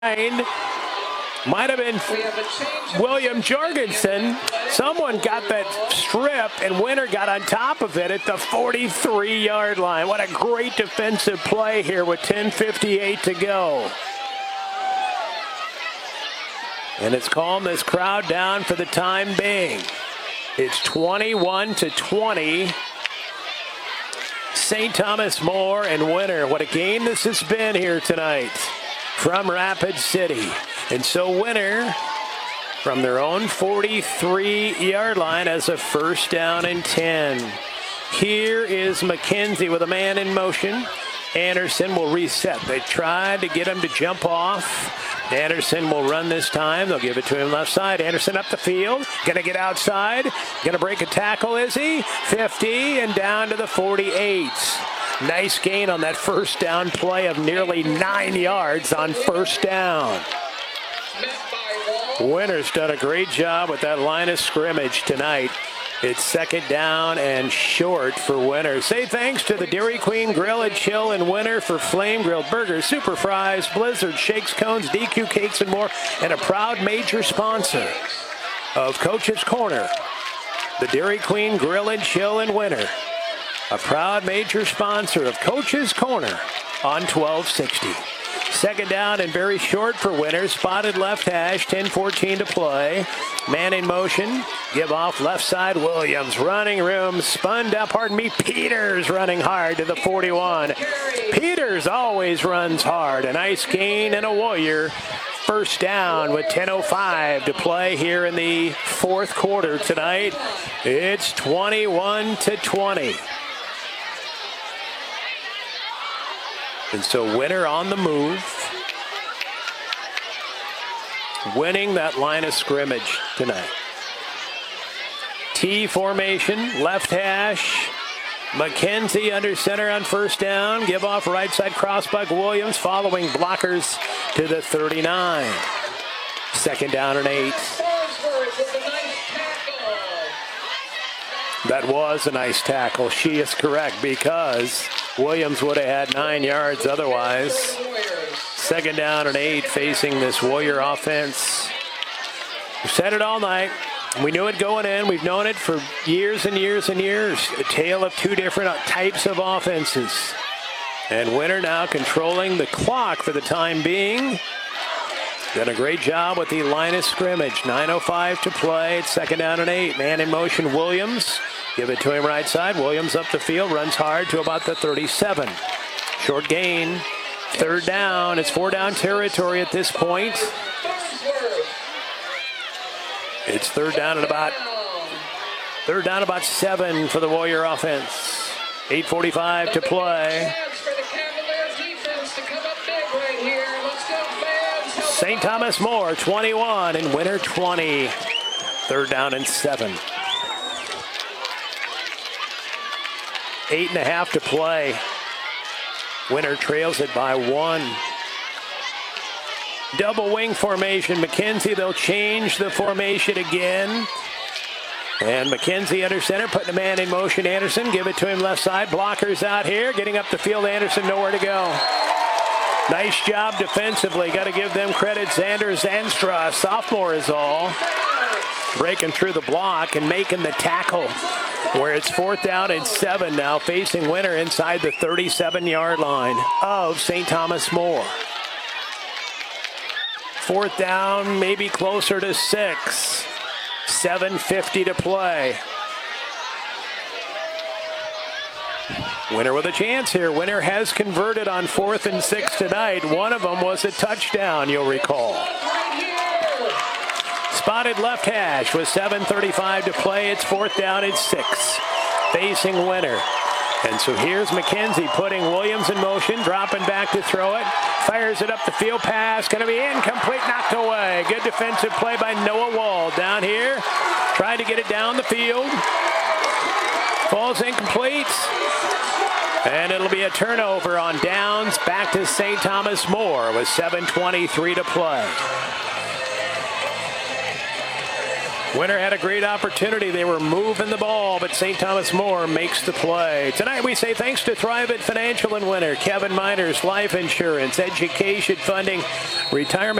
Might have been William Jorgensen. Someone got that strip, and Winter got on top of it at the 43-yard line. What a great defensive play here with 10:58 to go. And it's calmed this crowd down for the time being. It's 21-20. St. Thomas More and Winter. What a game this has been here tonight from Rapid City. And so Winter, from their own 43-yard line, as a first down and 10. Here is McKenzie with a man in motion. Anderson will reset. They tried to get him to jump off. Anderson will run this time. They'll give it to him left side. Anderson up the field. Going to get outside. Going to break a tackle, is he? 50 and down to the 48. Nice gain on that first down play of nearly 9 yards on first down. Winter's done a great job with that line of scrimmage tonight. It's second down and short for Winter. Say thanks to the Dairy Queen Grill and Chill in Winter for flame grilled burgers, super fries, Blizzard shakes, cones, DQ cakes, and more. And a proud major sponsor of Coach's Corner, the Dairy Queen Grill and Chill in Winter. A proud major sponsor of Coach's Corner on 1260. Second down and very short for Winter. Spotted left hash, 10:14 to play. Man in motion. Give off left side. Williams running room. Spun down, Peters running hard to the 41. Peters always runs hard. A nice gain and a Warrior first down with 10:05 to play here in the fourth quarter tonight. It's 21-20. And so Winter on the move, winning that line of scrimmage tonight. T formation, left hash. McKenzie under center on first down. Give off right side crossbuck. Williams following blockers to the 39. Second down and 8. That was a nice tackle. She is correct, because Williams would have had 9 yards otherwise. Second down and 8 facing this Warrior offense. We've said it all night. We knew it going in. We've known it for years and years and years. A tale of two different types of offenses. And Winter now controlling the clock for the time being. Done a great job with the line of scrimmage. 9:05 to play. It's second down and 8. Man in motion, Williams. Give it to him right side. Williams up the field, runs hard to about the 37. Short gain. Third down. It's four down territory at this point. It's third down and about 7 for the Warrior offense. 8:45 to play. St. Thomas More 21 and Winter 20. Third down and 7. 8.5 to play. Winter trails it by 1. Double wing formation. McKenzie, they'll change the formation again. And McKenzie under center, putting a man in motion. Anderson, give it to him left side. Blockers out here. Getting up the field. Anderson nowhere to go. Nice job defensively. Got to give them credit. Xander Zanstra, sophomore is all. Breaking through the block and making the tackle. Where it's fourth down and 7 now, facing Winter inside the 37-yard line of St. Thomas More. Fourth down, maybe closer to 6. 7:50 to play. Winter with a chance here. Winter has converted on 4th and 6 tonight. One of them was a touchdown, you'll recall. Spotted left hash with 7:35 to play. It's fourth down and 6. Facing Winter. And so here's McKenzie putting Williams in motion, dropping back to throw it. Fires it up the field, pass, going to be incomplete, knocked away. Good defensive play by Noah Wall. Down here, trying to get it down the field. Falls incomplete. And it'll be a turnover on downs, back to St. Thomas More with 7:23 to play. Winter had a great opportunity. They were moving the ball, but St. Thomas More makes the play. Tonight we say thanks to Thrivent Financial in Winter, Kevin Miners Life Insurance, Education Funding, Retirement